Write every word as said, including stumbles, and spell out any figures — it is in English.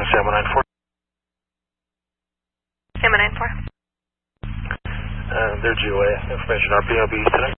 to Sam one nine four. Sam one nine four. Uh, their G O A information, our B O B today.